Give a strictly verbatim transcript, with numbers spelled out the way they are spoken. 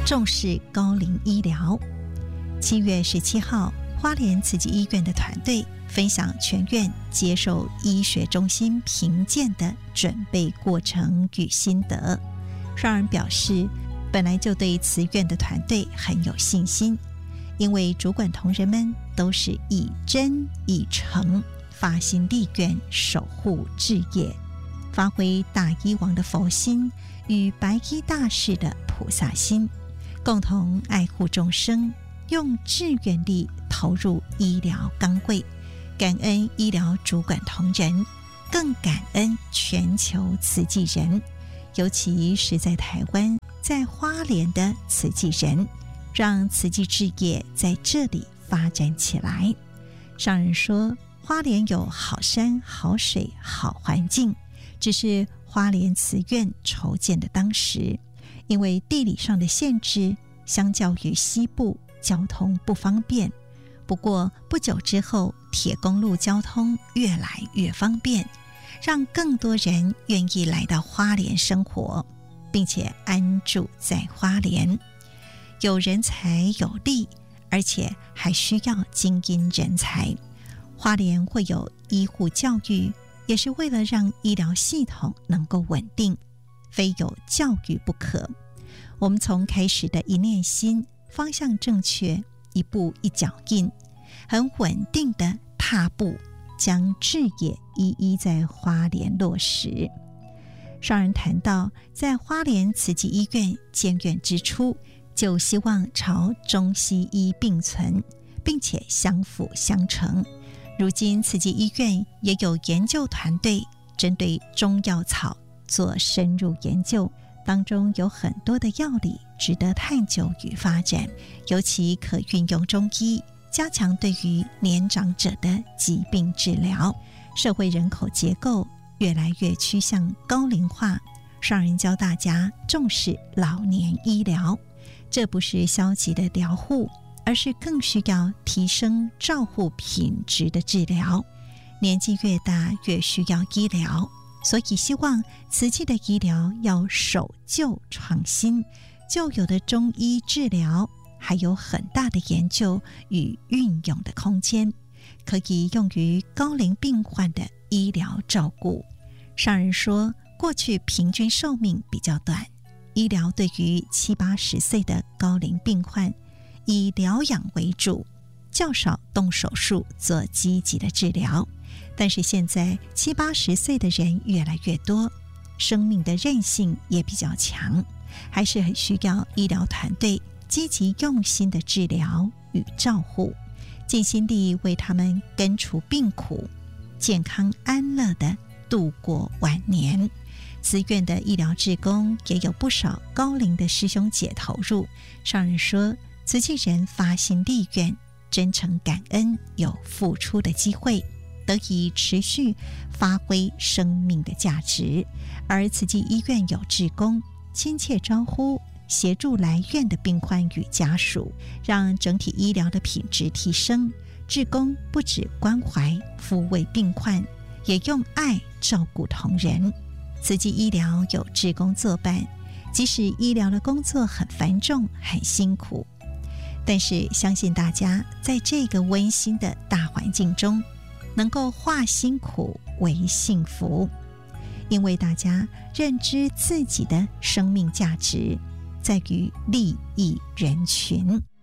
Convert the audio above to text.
重视高龄医疗。七月十七号，花莲慈济医院的团队分享全院接受医学中心评鉴的准备过程与心得，上人表示，本来就对慈院的团队很有信心，因为主管同仁们都是以真以诚发心立愿守护志业，发挥大医王的佛心与白衣大士的菩萨心，共同爱护众生，用志愿力投入医疗岗位，感恩医疗主管同仁，更感恩全球慈济人，尤其是在台湾在花莲的慈济人，让慈济志业在这里发展起来。上人说，花莲有好山好水好环境，只是花莲慈院筹建的当时，因为地理上的限制，相较于西部交通不方便。不过不久之后，铁公路交通越来越方便，让更多人愿意来到花莲生活，并且安住在花莲。有人才有力，而且还需要精英人才。花莲会有医护教育，也是为了让医疗系统能够稳定，非有教育不可。我们从开始的一念心，方向正确，一步一脚印，很稳定的踏步，将志业一一在花莲落实。上人谈到，在花莲慈济医院建院之初，就希望朝中西医并存，并且相辅相成。如今慈济医院也有研究团队针对中药草做深入研究，当中有很多的药理值得探究与发展，尤其可运用中医加强对于年长者的疾病治疗。社会人口结构越来越趋向高龄化，上人教大家重视老年医疗，这不是消极的疗护，而是更需要提升照护品质的治疗。年纪越大越需要医疗，所以希望慈济的医疗要守旧创新，旧有的中医治疗还有很大的研究与运用的空间，可以用于高龄病患的医疗照顾。上人说，过去平均寿命比较短，医疗对于七八十岁的高龄病患以疗养为主，较少动手术做积极的治疗。但是现在七八十岁的人越来越多，生命的韧性也比较强，还是很需要医疗团队积极用心的治疗与照护，尽心力为他们根除病苦，健康安乐的度过晚年。慈院的医疗志工也有不少高龄的师兄姐投入。上人说，慈济人发心立愿，真诚感恩有付出的机会，得以持续发挥生命的价值。而慈济医院有志工亲切招呼，协助来院的病患与家属，让整体医疗的品质提升。志工不只关怀抚慰病患，也用爱照顾同仁。慈济医疗有志工作伴，即使医疗的工作很繁重很辛苦，但是相信大家在这个温馨的大环境中，能够化辛苦为幸福，因为大家认知自己的生命价值在于利益人群。